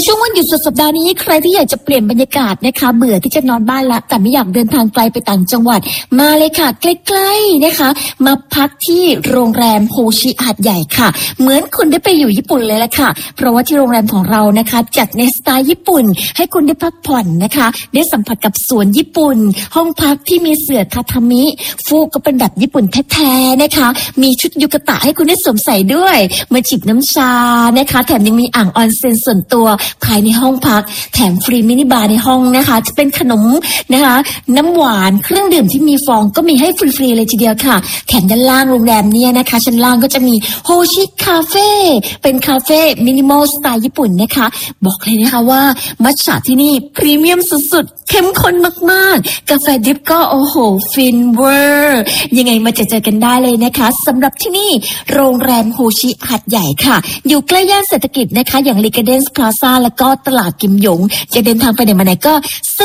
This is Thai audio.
ช่วงวันหยุดสุดสัปดาห์นี้ใครที่อยากจะเปลี่ยนบรรยากาศนะคะเบื่อที่จะนอนบ้านละแต่ไม่อยากเดินทางไกลไปต่างจังหวัดมาเลยค่ะใกล้ๆนะคะมาพักที่โรงแรมโฮชิหาดใหญ่ค่ะเหมือนคุณได้ไปอยู่ญี่ปุ่นเลยละค่ะเพราะว่าที่โรงแรมของเรานะคะจัดในสไตล์ญี่ปุ่นให้คุณได้พักผ่อนนะคะได้สัมผัสกับสวนญี่ปุ่นห้องพักที่มีเสื่อทาทามิฟูกก็เป็นแบบญี่ปุ่นแท้ๆนะคะมีชุดยูกะตะให้คุณได้สวมใส่ด้วยมาจิบน้ำชานะคะแถมยังมีอ่างออนเซ็นส่วนตัวภายในห้องพักแถมฟรีมินิบาร์ในห้องนะคะจะเป็นขนมนะคะน้ำหวานเครื่องดื่มที่มีฟองก็มีให้ฟรีๆเลยทีเดียวค่ะแถมด้านล่างโรงแรมเนี่ยนะคะชั้นล่างก็จะมีโฮชิคาเฟ่เป็นคาเฟ่มินิมอลสไตล์ญี่ปุ่นนะคะบอกเลยนะคะว่ามัทฉะที่นี่พรีเมียมสุดๆเข้มข้นมากๆกาแฟดริปก็โอ้โหฟินเวอร์ยังไงมาเจอกันได้เลยนะคะสำหรับที่นี่โรงแรมโฮชิหาดใหญ่ค่ะอยู่ใกล้ย่านเศรษฐกิจนะคะอย่างลีกาเดนส์พลาซ่าแล้วก็ตลาดกิมหยงจะเดินทางไปไหนมาไหนก็